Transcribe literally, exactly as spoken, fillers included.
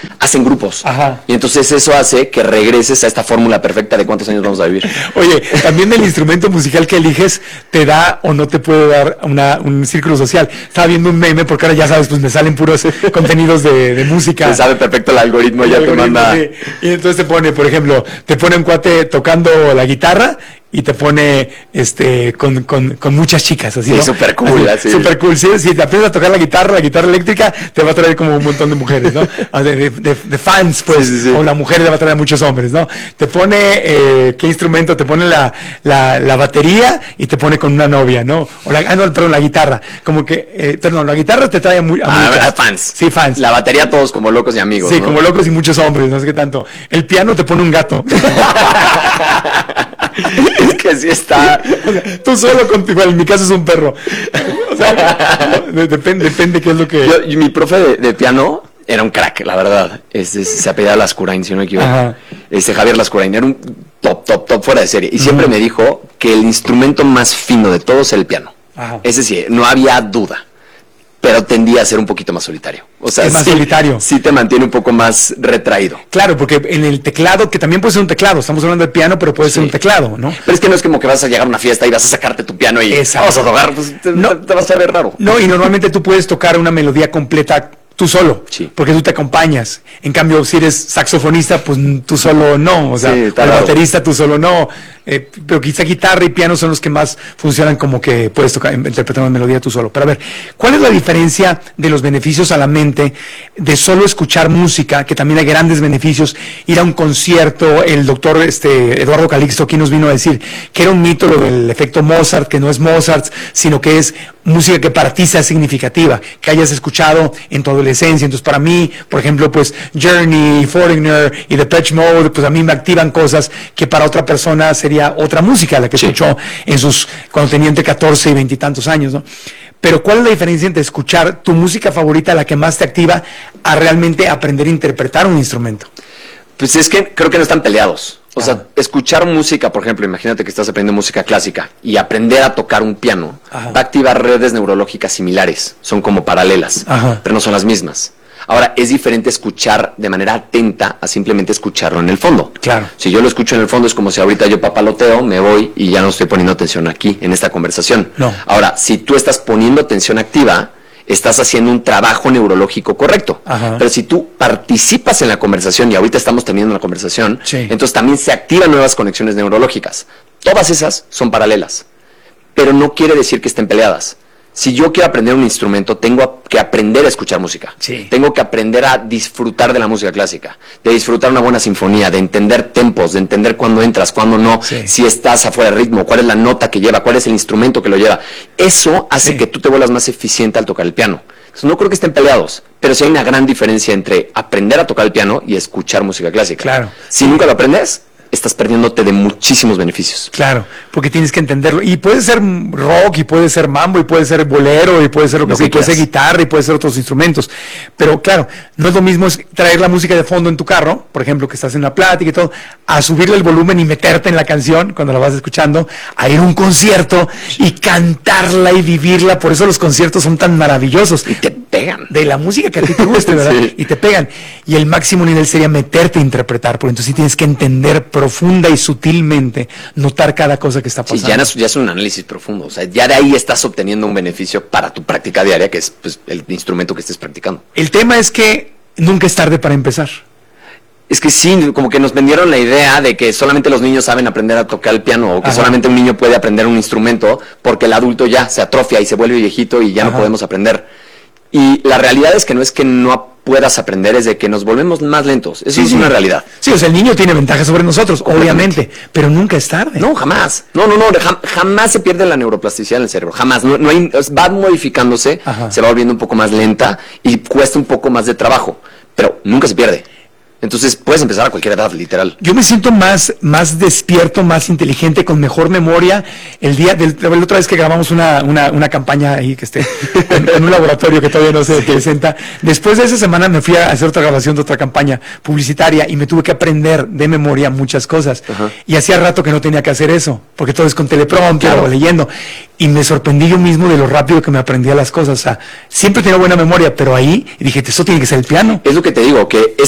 hacen grupos. Ajá. Y entonces eso hace que regreses a esta fórmula perfecta de cuántos años vamos a vivir. Oye, también el instrumento musical que eliges te da o no te puede dar una, un círculo social. Estaba viendo un meme, porque ahora ya sabes, pues me salen puros contenidos de, de música. Se sabe perfecto el algoritmo, el ya algoritmo, te manda... Sí. Y entonces te pone, por ejemplo, te pone un cuate tocando la guitarra y te pone este con, con, con muchas chicas, así, sí, ¿no? súper cool, así. Súper cool, sí, si te aprendes a tocar la guitarra, la guitarra eléctrica, te va a traer como un montón de mujeres, ¿no? De, de, de, de fans, pues, sí, sí, sí. O la mujer te va a traer a muchos hombres, ¿no? Te pone, eh, ¿qué instrumento? Te pone la, la, la batería y te pone con una novia, ¿no? O la, ah, no, perdón, la guitarra, como que, eh, perdón, la guitarra te trae a, muy, a ah, muchas. fans. Sí, fans. La batería todos como locos y amigos, Sí, ¿no? como locos y muchos hombres, no sé qué tanto. El piano te pone un gato. Es que sí está. O sea, tú solo contigo, en mi caso es un perro. O sea, depende, depende qué es lo que. Yo, yo, mi profe de, de piano era un crack, la verdad. Este, se apellidaba Lascurain, si no me equivoco. Ajá. Este, Javier Lascurain, era un top, top, top fuera de serie. Y uh-huh. siempre me dijo que el instrumento más fino de todos era el piano. Ajá. Ese sí, no había duda. Pero tendía a ser un poquito más solitario. O sea, es más sí, solitario. Sí te mantiene un poco más retraído. Claro, porque en el teclado, que también puede ser un teclado, estamos hablando de piano, pero puede sí. ser un teclado, ¿no? Pero es que no es como que vas a llegar a una fiesta y vas a sacarte tu piano y Exacto. vamos a tocar, pues te, no, te vas a ver raro. No, y normalmente tú puedes tocar una melodía completa tú solo, sí. porque tú te acompañas. En cambio, si eres saxofonista, pues tú solo no, o sea, sí, el baterista tú solo no, eh, pero quizá guitarra y piano son los que más funcionan como que puedes tocar, interpretar una melodía tú solo. Pero a ver, ¿cuál es la diferencia de los beneficios a la mente de solo escuchar música, que también hay grandes beneficios, ir a un concierto? El doctor este, Eduardo Calixto aquí nos vino a decir que era un mito lo del efecto Mozart, que no es Mozart, sino que es música que para ti sea significativa, que hayas escuchado en tu adolescencia. Entonces, para mí, por ejemplo, pues Journey, Foreigner y Depeche Mode, pues a mí me activan cosas que para otra persona sería otra música, la que sí. escuchó en sus, cuando tenía entre catorce y veintitantos años, ¿no? Pero ¿cuál es la diferencia entre escuchar tu música favorita, la que más te activa, a realmente aprender a interpretar un instrumento? Pues es que creo que no están peleados. O sea, escuchar música, por ejemplo, imagínate que estás aprendiendo música clásica y aprender a tocar un piano, Ajá. va a activar redes neurológicas similares, son como paralelas, Ajá. pero no son las mismas. Ahora, es diferente escuchar de manera atenta a simplemente escucharlo en el fondo. Claro. Si yo lo escucho en el fondo es como si ahorita yo papaloteo, me voy y ya no estoy poniendo atención aquí, en esta conversación. No. Ahora, si tú estás poniendo atención activa, estás haciendo un trabajo neurológico correcto. Ajá. Pero si tú participas en la conversación, y ahorita estamos teniendo una conversación, sí. entonces también se activan nuevas conexiones neurológicas. Todas esas son paralelas, pero no quiere decir que estén peleadas. Si yo quiero aprender un instrumento, tengo que aprender a escuchar música. Sí. Tengo que aprender a disfrutar de la música clásica, de disfrutar una buena sinfonía, de entender tempos, de entender cuándo entras, cuándo no, sí. si estás afuera de ritmo, cuál es la nota que lleva, cuál es el instrumento que lo lleva. Eso hace sí. que tú te vuelvas más eficiente al tocar el piano. Entonces, no creo que estén peleados, pero sí hay una gran diferencia entre aprender a tocar el piano y escuchar música clásica. Claro. Si nunca lo aprendes, estás perdiéndote de muchísimos beneficios. Claro, porque tienes que entenderlo. Y puede ser rock, y puede ser mambo, y puede ser bolero, y puede ser lo que, lo sea, que puede ser guitarra, y puede ser otros instrumentos. Pero claro, no es lo mismo es traer la música de fondo en tu carro, por ejemplo, que estás en una plática y todo, a subirle el volumen y meterte en la canción cuando la vas escuchando, a ir a un concierto y cantarla y vivirla. Por eso los conciertos son tan maravillosos. Y te pegan. De la música que a ti te guste, ¿verdad? Sí. Y te pegan. Y el máximo nivel sería meterte a interpretar, porque entonces sí tienes que entender profunda y sutilmente, notar cada cosa que está pasando. Sí, ya, no, ya es un análisis profundo, o sea, ya de ahí estás obteniendo un beneficio para tu práctica diaria, que es pues, el instrumento que estés practicando. El tema es que nunca es tarde para empezar. Es que sí, como que nos vendieron la idea de que solamente los niños saben aprender a tocar el piano, o que Ajá. solamente un niño puede aprender un instrumento, porque el adulto ya se atrofia y se vuelve viejito y ya Ajá. no podemos aprender. Y la realidad es que no es que no puedas aprender, es de que nos volvemos más lentos. Eso sí, es sí. una realidad. Sí, o sea, el niño tiene ventaja sobre nosotros, obviamente, pero nunca es tarde. No, jamás. No, no, no, jam, jamás se pierde la neuroplasticidad en el cerebro, jamás. No, no hay, va modificándose, Ajá. se va volviendo un poco más lenta y cuesta un poco más de trabajo, pero nunca se pierde. Entonces puedes empezar a cualquier edad, literal. Yo me siento más, más despierto, más inteligente, con mejor memoria. El día del, la otra vez que grabamos una, una, una campaña ahí que esté en, en un laboratorio que todavía no se presenta. Después de esa semana me fui a hacer otra grabación de otra campaña publicitaria y me tuve que aprender de memoria muchas cosas. Ajá. Y hacía rato que no tenía que hacer eso, porque todo es con teleprompter claro. o leyendo. Y me sorprendí yo mismo de lo rápido que me aprendía las cosas. O sea, siempre tenía buena memoria, pero ahí dije, eso tiene que ser el piano. Es lo que te digo, que